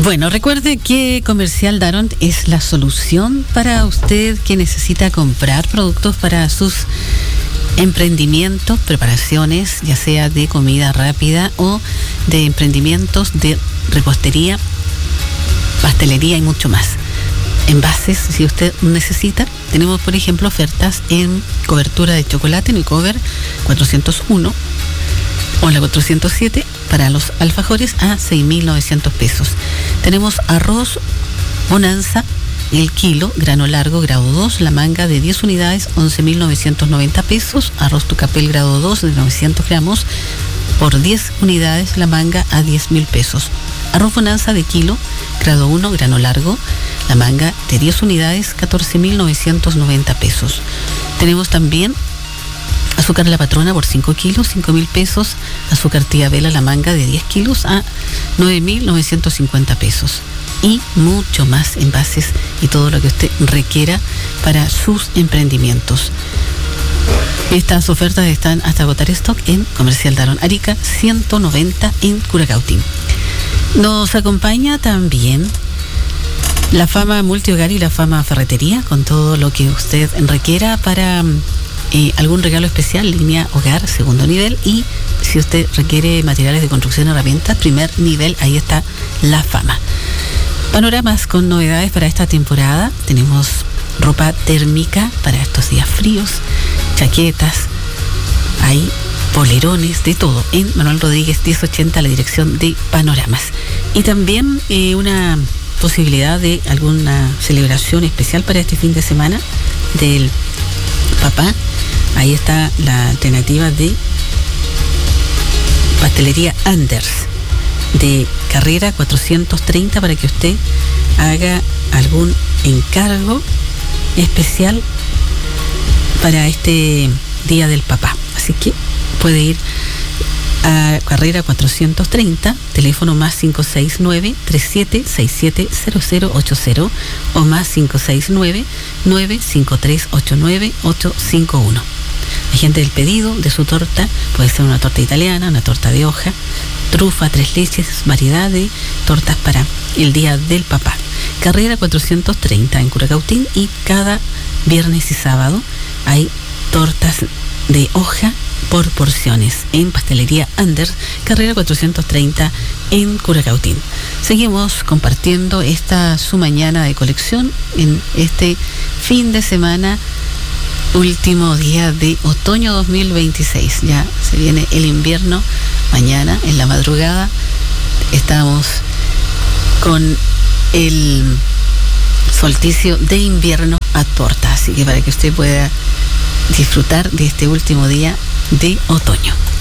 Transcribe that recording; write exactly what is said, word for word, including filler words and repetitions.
Bueno, recuerde que Comercial Daront es la solución para usted que necesita comprar productos para sus emprendimientos, preparaciones, ya sea de comida rápida o de emprendimientos de repostería, pastelería y mucho más. Envases, si usted necesita, tenemos por ejemplo ofertas en cobertura de chocolate, en el cover cuatrocientos uno o la cuatrocientos siete para los alfajores a seis mil novecientos pesos. Tenemos arroz Bonanza, el kilo, grano largo, grado dos, la manga de diez unidades, once mil novecientos noventa pesos. Arroz Tucapel, grado dos, de novecientos gramos, por diez unidades, la manga a diez mil pesos. Arroz Bonanza de kilo, grado uno, grano largo, la manga de diez unidades, catorce mil novecientos noventa pesos. Tenemos también azúcar La Patrona por cinco kilos, cinco mil pesos. Azúcar Tía Vela, la manga de diez kilos a nueve mil novecientos cincuenta pesos. Y mucho más envases y todo lo que usted requiera para sus emprendimientos. Estas ofertas están hasta agotar stock en Comercial Daront Arica ciento noventa en Curacautín. Nos acompaña también la Fama Multihogar y la Fama Ferretería, con todo lo que usted requiera para eh, algún regalo especial, línea hogar, segundo nivel, y si usted requiere materiales de construcción y herramientas, primer nivel, ahí está la Fama. Panoramas con novedades para esta temporada. Tenemos ropa térmica para estos días fríos, chaquetas, hay polerones, de todo, en Manuel Rodríguez diez ochenta, la dirección de Panoramas. Y también eh, una posibilidad de alguna celebración especial para este fin de semana del papá. Ahí está la alternativa de pastelería Anders de carrera cuatrocientos treinta para que usted haga algún encargo especial para este día del papá. Así que puede ir a carrera cuatrocientos treinta, teléfono más cinco seis nueve, tres siete seis siete cero cero ocho cero o más cinco seis nueve, nueve cinco tres ocho nueve ocho cinco uno. Agente del pedido de su torta, puede ser una torta italiana, una torta de hoja, trufa, tres leches, variedad de tortas para el día del papá. Carrera cuatrocientos treinta en Curacautín, y cada viernes y sábado hay tortas de hoja por porciones en Pastelería Anders, carrera cuatrocientos treinta en Curacautín. Seguimos compartiendo esta su mañana de colección en este fin de semana, último día de otoño dos mil veintiséis. Ya se viene el invierno. Mañana en la madrugada estamos con el solsticio de invierno a torta, así que para que usted pueda disfrutar de este último día de otoño.